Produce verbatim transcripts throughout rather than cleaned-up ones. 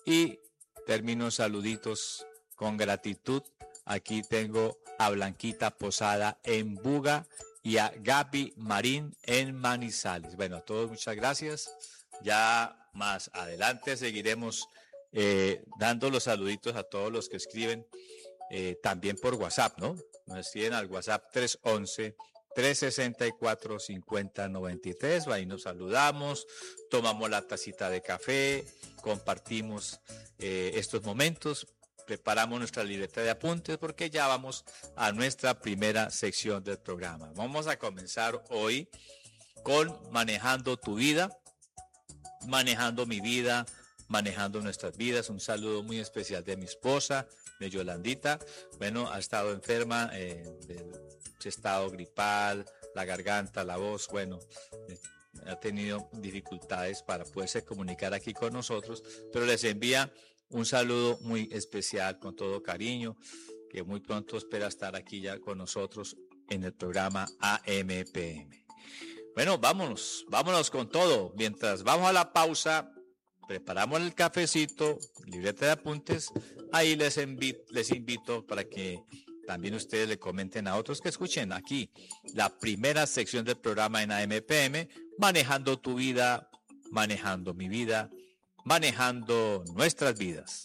Y termino saluditos con gratitud. Aquí tengo a Blanquita Posada en Buga y a Gaby Marín en Manizales. Bueno, a todos muchas gracias. Ya más adelante seguiremos eh, dando los saluditos a todos los que escriben eh, también por WhatsApp, ¿no? Nos escriben al WhatsApp tres once, trescientos sesenta y cuatro, cincuenta noventa y tres. Ahí nos saludamos, tomamos la tacita de café, compartimos eh, estos momentos, preparamos nuestra libreta de apuntes porque ya vamos a nuestra primera sección del programa. Vamos a comenzar hoy con Manejando tu Vida, manejando mi vida, manejando nuestras vidas. Un saludo muy especial de mi esposa, de Yolandita. Bueno, ha estado enferma, eh, del estado gripal, la garganta, la voz, bueno, eh, ha tenido dificultades para poderse comunicar aquí con nosotros, pero les envía un saludo muy especial con todo cariño, que muy pronto espera estar aquí ya con nosotros en el programa A M P M. Bueno, vámonos, vámonos con todo. Mientras vamos a la pausa, preparamos el cafecito, libreta de apuntes. Ahí les invito, les invito para que también ustedes le comenten a otros que escuchen aquí la primera sección del programa en A M P M, Manejando tu Vida, Manejando mi Vida, Manejando nuestras vidas.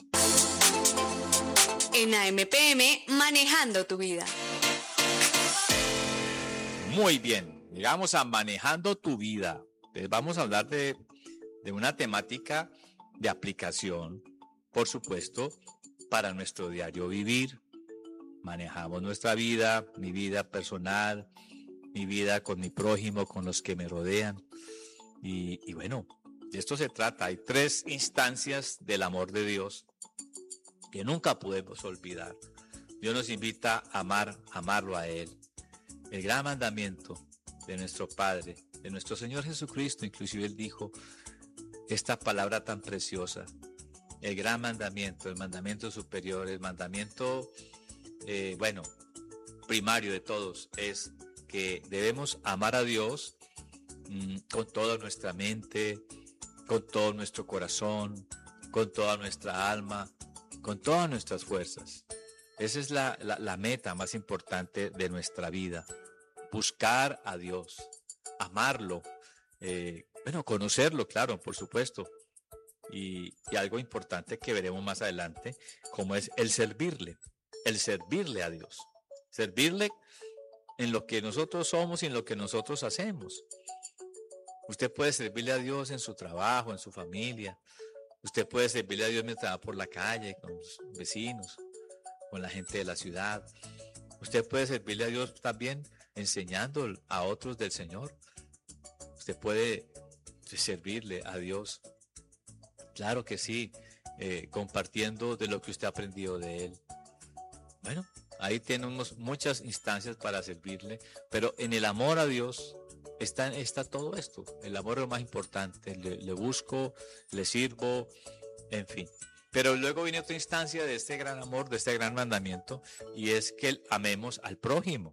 En A M P M, Manejando tu Vida. Muy bien, llegamos a Manejando tu Vida. Entonces vamos a hablar de, de una temática de aplicación, por supuesto, para nuestro diario vivir. Manejamos nuestra vida, mi vida personal, mi vida con mi prójimo, con los que me rodean. Y, y bueno, de esto se trata. Hay tres instancias del amor de Dios que nunca podemos olvidar. Dios nos invita a amar, a amarlo a Él. El gran mandamiento de nuestro Padre, de nuestro Señor Jesucristo, inclusive Él dijo esta palabra tan preciosa. El gran mandamiento, el mandamiento superior, el mandamiento, eh, bueno, primario de todos, es que debemos amar a Dios mmm, con toda nuestra mente, con todo nuestro corazón, con toda nuestra alma, con todas nuestras fuerzas. Esa es la, la, la meta más importante de nuestra vida. Buscar a Dios, amarlo, eh, bueno, conocerlo, claro, por supuesto. Y, y algo importante que veremos más adelante, como es el servirle, el servirle a Dios. Servirle en lo que nosotros somos y en lo que nosotros hacemos. Usted puede servirle a Dios en su trabajo, en su familia. Usted puede servirle a Dios mientras va por la calle, con sus vecinos, con la gente de la ciudad. Usted puede servirle a Dios también enseñando a otros del Señor. Usted puede servirle a Dios, claro que sí, eh, compartiendo de lo que usted ha aprendido de Él. Bueno, ahí tenemos muchas instancias para servirle, pero en el amor a Dios está, está todo esto. El amor es lo más importante. Le, le busco, le sirvo, en fin. Pero luego viene otra instancia de este gran amor, de este gran mandamiento, y es que amemos al prójimo.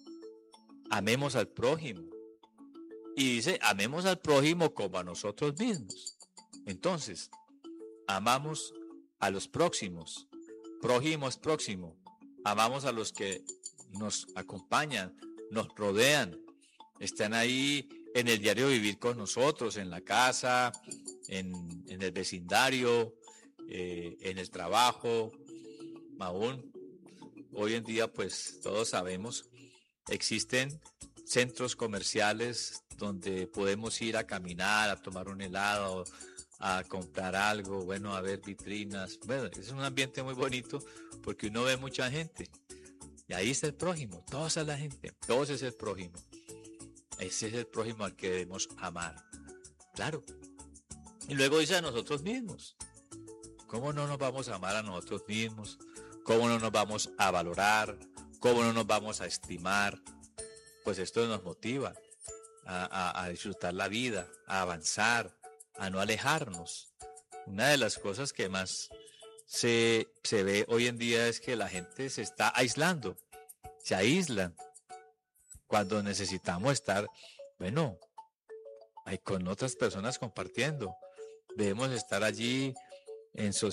Amemos al prójimo. Y dice, amemos al prójimo como a nosotros mismos. Entonces, amamos a los próximos. Prójimo es próximo. Amamos a los que nos acompañan, nos rodean, están ahí en el diario vivir con nosotros, en la casa, en, en el vecindario, eh, en el trabajo. Aún hoy en día, pues todos sabemos, existen centros comerciales donde podemos ir a caminar, a tomar un helado, a comprar algo, bueno, a ver vitrinas. Bueno, es un ambiente muy bonito porque uno ve mucha gente. Y ahí está el prójimo, toda esa es la gente, todos es el prójimo. Ese es el prójimo al que debemos amar. Claro. Y luego dice a nosotros mismos. ¿Cómo no nos vamos a amar a nosotros mismos? ¿Cómo no nos vamos a valorar? ¿Cómo no nos vamos a estimar? Pues esto nos motiva a, a, a disfrutar la vida, a avanzar, a no alejarnos. Una de las cosas que más se, se ve hoy en día es que la gente se está aislando, se aíslan cuando necesitamos estar, bueno, con otras personas compartiendo. Debemos estar allí en sociedad.